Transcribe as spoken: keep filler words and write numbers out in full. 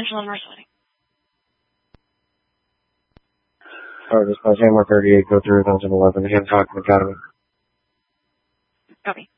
Central and North Loading. Alright, dispatch, Hammer thirty-eight, go through, Dungeon eleven, Hancock Academy. Copy.